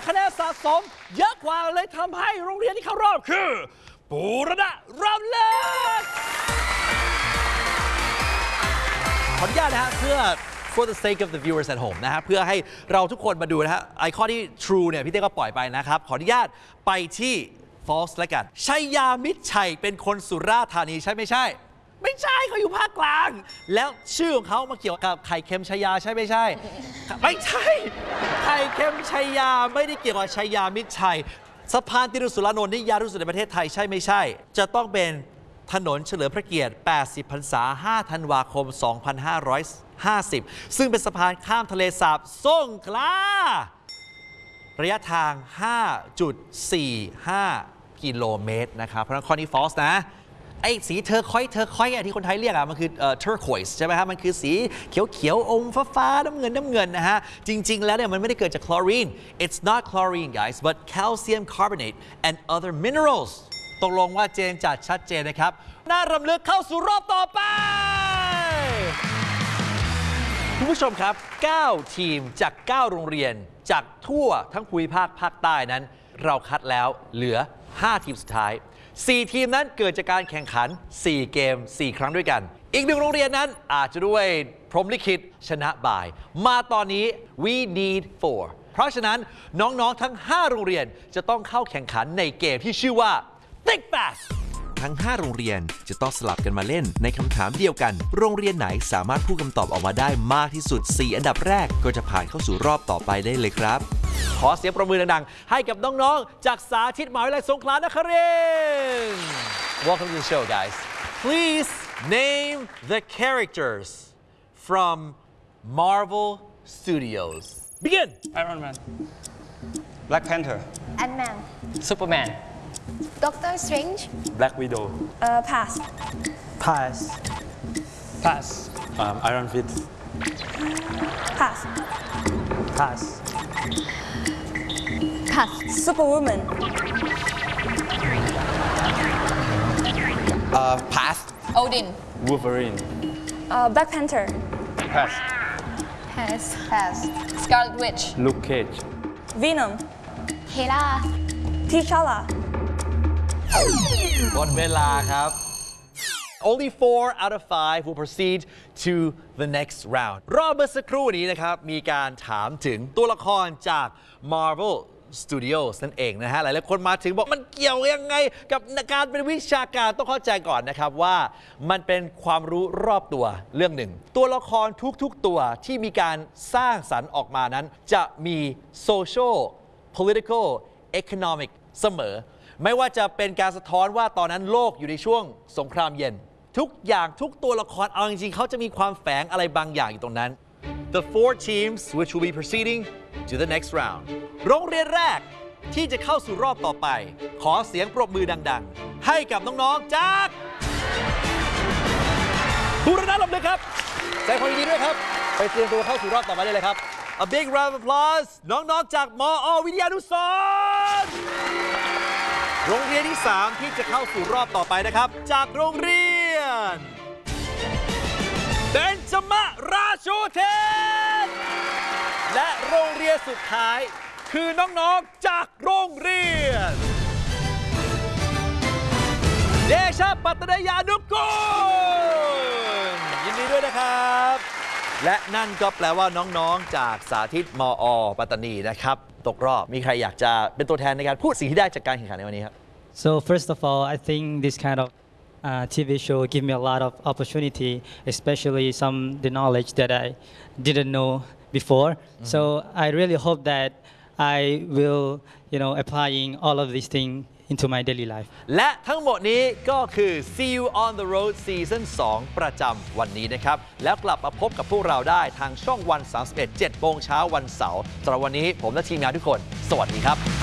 คะแนนสะสมเยอะกว่าเลยทำให้โรงเรียนที่เข้ารอบคือบูรณะรำเลิศขออนุญาตนะฮะเพื่อ for the sake of the viewers at home นะฮะเพื่อให้เราทุกคนมาดูนะฮะไอคอนที่ true เนี่ยพี่เต้ก็ปล่อยไปนะครับขออนุญาตไปที่ false แล้วกันชัยยามิตรชัยเป็นคนสุราษฎร์ธานีใช่ไม่ใช่ไม่ใช่เขาอยู่ภาคกลางแล้วชื่อของเขามาเกี่ยวกับไข่เค็มชัยยาใช่ไม่ใช่ไม่ใช่ไข่เค็มชัยยาไม่ได้เกี่ยวกับชัยยามิตรชัยสะพานติรุสุรานนท์นี่ยาวที่สุดในประเทศไทยใช่ไม่ใช่จะต้องเป็นถนนเฉลิมพระเกียรติ80 พรรษา 5 ธันวาคม 2550 ซึ่งเป็นสะพานข้ามทะเลสาบสงขลาระยะทาง 5.45 กิโลเมตรนะครับเพราะฉะนั้นข้อนี้ false นะไอ้สีเทอร์คอยที่คนไทยเรียกมันคือ turquoise ใช่ไหมครับมันคือสีเขียวอมฟ้าน้ำเงินนะฮะจริงๆแล้วเนี่ยมันไม่ได้เกิดจากคลอรีน it's not chlorine guys but calcium carbonate and other minerals ตกลงว่าเจนจัดชัดเจนนะครับน่ารำลึกเข้าสู่รอบต่อไปคุณผู้ชมครับ9ทีมจาก9โรงเรียนจากทั่วทั้งภูมิภาคภาคใต้นั้นเราคัดแล้วเหลือ5ทีมสุดท้าย4ทีมนั้นเกิดจากการแข่งขัน4เกม4ครั้งด้วยกันอีก1โรงเรียนนั้นอาจจะด้วยพรหมลิขิตชนะบ่ายมาตอนนี้ we need 4เพราะฉะนั้นน้องๆทั้ง5โรงเรียนจะต้องเข้าแข่งขันในเกมที่ชื่อว่า Think Fast ทั้ง5โรงเรียนจะต้องสลับกันมาเล่นในคำถามเดียวกันโรงเรียนไหนสามารถพูดคำตอบออกมาได้มากที่สุด4อันดับแรกก็จะผ่านเข้าสู่รอบต่อไปได้เลยครับขอเสียงประมือดังๆให้กับน้องๆจากสาธิตมหาวิทยาลัยสงขลานครินทร์ Welcome to the show guys Please name the characters from Marvel Studios Begin Iron Man Black Panther Ant-Man Superman Doctor Strange Black Widow Pass Pass Iron Fist Pass Pass Pass Superwoman Pass Odin Wolverine Black Panther Pass Pass Scarlet Witch Luke Cage Venom Hela T'Challa หมดเวลาครับ Only 4 out of 5 will proceed to the next round รอบเมื่อสักครู่นี้นะครับมีการถามถึงตัวละครจาก Marvel Studios นั่นเองนะฮะหลายๆคนมาถึงบอกมันเกี่ยวยังไงกับการเป็นวิชาการต้องเข้าใจก่อนนะครับว่ามันเป็นความรู้รอบตัวเรื่องหนึ่งตัวละครทุกๆตัวที่มีการสร้างสรรค์ออกมานั้นจะมี social political economic เสมอไม่ว่าจะเป็นการสะท้อนว่าตอนนั้นโลกอยู่ในช่วงสงครามเย็นทุกอย่างทุกตัวละครเอาจริงๆเขาจะมีความแฝงอะไรบางอย่างอยู่ตรงนั้น The 4 teams which will be proceeding to the next round โรงเรียนแรกที่จะเข้าสู่รอบต่อไปขอเสียงปรบมือดังๆให้กับน้องๆจากบูรณะรำลึกครับแสดงความยินดีด้วยครับไปเตรียมตัวเข้าสู่รอบต่อไปได้เลยครับ A big round of applause น้องๆจากมอ.วิทยานุสรณ์โรงเรียนที่ 3 ที่จะเข้าสู่รอบต่อไปนะครับจากโรงเรียนเบญจมราชูเทพและโรงเรียนสุดท้ายคือน้องๆจากโรงเรียนเดชะปัตตยานุกูลยินดีด้วยนะครับและนั่นก็แปลว่าน้องๆจากสาธิตมอ.ปัตตานีนะครับตกรอบมีใครอยากจะเป็นตัวแทนในการพูดสิ่งที่ได้จากการแข่งขันในวันนี้ครับ So first of all, I think this kind of TV show give me a lot of opportunity, especially the knowledge that I didn't know before. So I really hope that I will, applying all of these things into my daily life. และทั้งหมดนี้ก็คือ See You on the Road Season 2 ประจำวันนี้นะครับแล้วกลับมาพบกับพวกเราได้ทางช่องวัน 31 7 โมงเช้าวันเสาร์สำหรับวันนี้ผมและทีมงานทุกคนสวัสดีครับ